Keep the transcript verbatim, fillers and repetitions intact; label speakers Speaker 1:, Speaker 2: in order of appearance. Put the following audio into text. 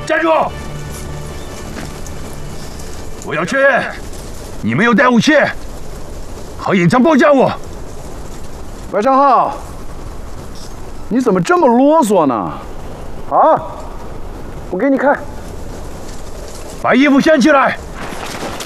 Speaker 1: 站住！我要确认，你没有带武器和隐藏包夹我。
Speaker 2: 白长浩，你怎么这么啰嗦呢？啊！我给你看，
Speaker 1: 把衣服掀起来。